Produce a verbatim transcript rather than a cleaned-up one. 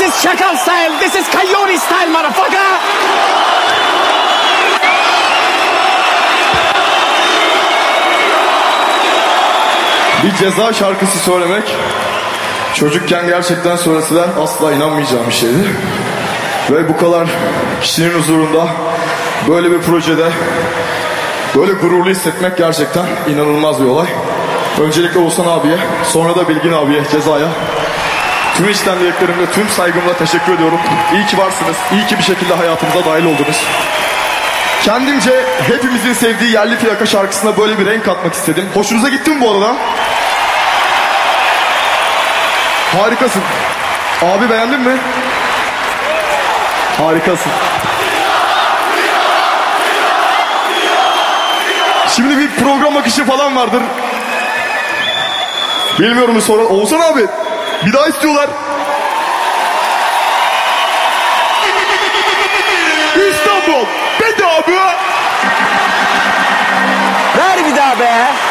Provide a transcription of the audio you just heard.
This is Çakal style. This is Coyote style, motherfucker. Bir Ceza şarkısı söylemek çocukken gerçekten söylesilen asla inanmayacağım bir şeydi. Ve bu kadar kişinin huzurunda böyle bir projede böyle gururlu hissetmek gerçekten inanılmaz bir olay. Öncelikle Oğuzhan abiye, sonra da Bilgin abiye, Ceza'ya tüm içten dileklerimle, tüm saygımla teşekkür ediyorum. İyi ki varsınız, iyi ki bir şekilde hayatımıza dahil oldunuz. Kendimce hepimizin sevdiği yerli plaka şarkısına böyle bir renk katmak istedim. Hoşunuza gitti mi bu arada? Harikasın. Abi beğendin mi? Harikasın. Şimdi bir program akışı falan vardır. Bilmiyorum sonra. Oğuzhan abi bir daha istiyorlar. İstanbul bedava. Ver bir daha be.